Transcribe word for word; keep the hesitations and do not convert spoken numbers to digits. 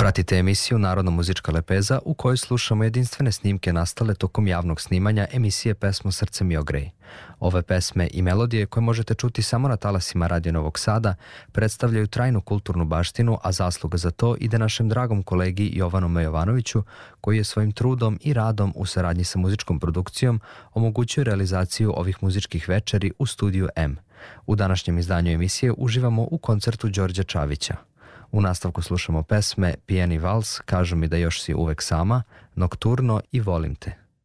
Pratite emisiju Narodna muzička lepeza u kojoj slušamo jedinstvene snimke nastale tokom javnog snimanja emisije Pesmo Srce mi ogrej. Ove pesme i melodije koje možete čuti samo na talasima Radio Novog Sada predstavljaju trajnu kulturnu baštinu, a zasluga za to ide našem dragom kolegi Jovanu Jovanoviću, koji je svojim trudom i radom u saradnji sa muzičkom produkcijom omogućio realizaciju ovih muzičkih večeri u studiju M. U današnjem izdanju emisije uživamo u koncertu Đorđa Čavića. U nastavku slušamo pesme Pijeni vals, Kažu mi da još si uvek sama, Nokturno i Volim te.